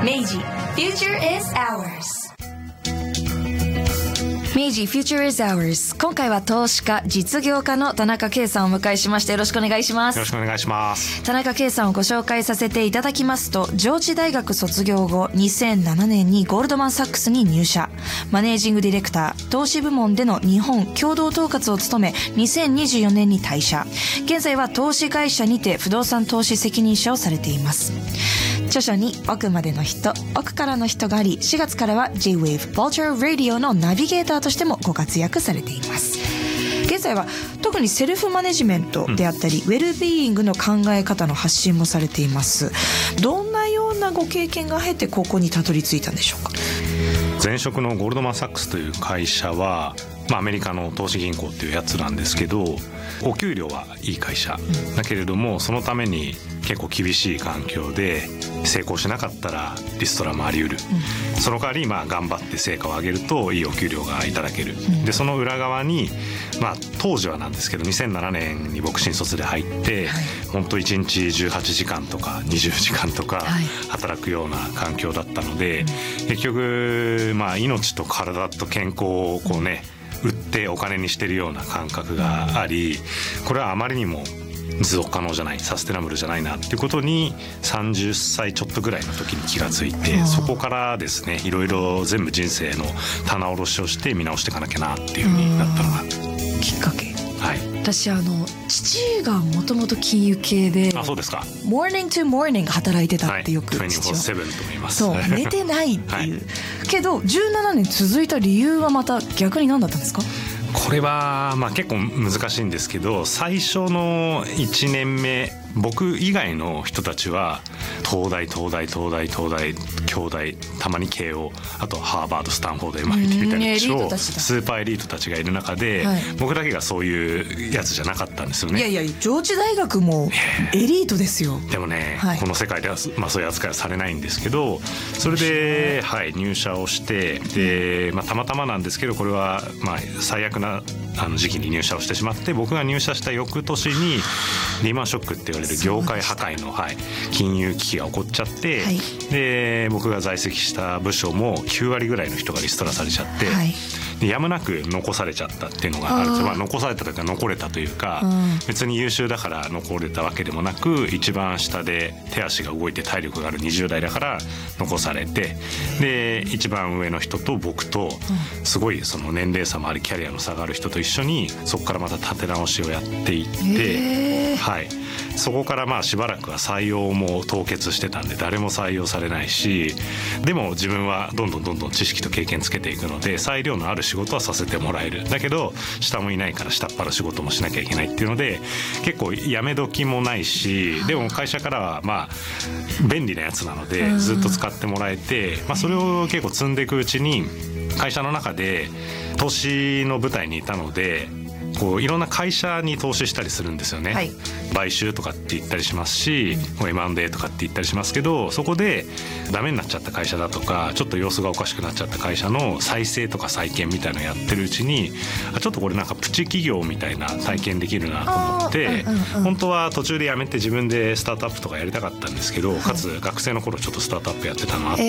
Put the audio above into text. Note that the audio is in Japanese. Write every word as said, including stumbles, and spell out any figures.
明治 Future is ours。 明治 Future is ours。 今回は投資家実業家の田中圭さんをお迎えしまして、よろしくお願いします。 よろしくお願いします。 田中圭さんをご紹介させていただきますと、上智大学卒業後にせんななねんにゴールドマンサックスに入社、マネージングディレクター、投資部門での日本共同統括を務め、にせんにじゅうよねんに退社。現在は投資会社にて不動産投資責任者をされています。著書に奥までの人、奥からの人があり、しがつからは J-ウェーブ Vulture Radio のナビゲーターとしてもご活躍されています。現在は特にセルフマネジメントであったり、うん、ウェルビーイングの考え方の発信もされています。どんなようなご経験が経てここにたどり着いたんでしょうか？ 前職のゴールドマンサックスという会社は、まあ、アメリカの投資銀行っていうやつなんですけど、お給料はいい会社、うん、だけれどもそのために結構厳しい環境で成功しなかったらリストラもあり得る、うん、その代わりまあ頑張って成果を上げるといいお給料がいただける、うん、でその裏側に、まあ、当時はなんですけどにせんななねんに僕新卒で入って、はい、本当いちにちじゅうはちじかんとかにじゅうじかんとか働くような環境だったので、はい、結局、まあ、命と体と健康をこうね、うん、売ってお金にしてるような感覚があり、これはあまりにも持続可能じゃない、サステナブルじゃないなっていうことにさんじゅっさいちょっとぐらいの時に気がついて、そこからですね、いろいろ全部人生の棚卸しをして見直していかなきゃなっていうふうになったのがきっかけ。 はい、 私あの父がもともと金融系で、 あ、そうですか。 モーニングトゥモーニング働いてたってよく父は、 はい、にじゅうよじかんとも言います。 そう寝てないっていう、はい、けどじゅうななねん続いた理由はまた逆に何だったんですか？ これはまあ結構難しいんですけど、最初のいちねんめ僕以外の人たちは東大東大東大東大京大、たまに慶応、あとハーバードスタンフォード エムアイティー みたいな超スーパーエリートたちがいる中で、はい、僕だけがそういうやつじゃなかったんですよね。 いやいや、上智大学もエリートですよ。 でもね、 はい、 この世界では、まあ、そういう扱いはされないんですけど、それで、はい、入社をしてで、まあ、たまたまなんですけど、これはまあ最悪なあの時期に入社をしてしまって、僕が入社した翌年にリーマンショックって言われる業界破壊の、はい、金融危機が起こっちゃって、はい、で僕が在籍した部署もきゅうわりぐらいの人がリストラされちゃって、はい、でやむなく残されちゃったっていうのがあるんですよ。まあ、残されたというか残れたというか、別に優秀だから残れたわけでもなく、一番下で手足が動いて体力があるにじゅうだいだから残されて、で一番上の人と僕とすごいその年齢差もありキャリアの差がある人と一緒にそこからまた立て直しをやっていって、はい、そこからまあしばらくは採用も凍結してたんで誰も採用されないし、でも自分はどんどんどんどん知識と経験つけていくので裁量のある仕事はさせてもらえる。だけど下もいないから下っ端の仕事もしなきゃいけないっていうので、結構やめ時もないし、でも会社からはまあ便利なやつなのでずっと使ってもらえて、まあ、それを結構積んでいくうちに会社の中で投資の舞台にいたので、こういろんな会社に投資したりするんですよね、はい、買収とかって言ったりしますし、うん、エムアンドエー とかって言ったりしますけど、そこでダメになっちゃった会社だとかちょっと様子がおかしくなっちゃった会社の再生とか再建みたいなのやってるうちに、あちょっとこれなんかプチ企業みたいな体験できるなと思って、うんうんうん、本当は途中で辞めて自分でスタートアップとかやりたかったんですけど、かつ学生の頃ちょっとスタートアップやってたなって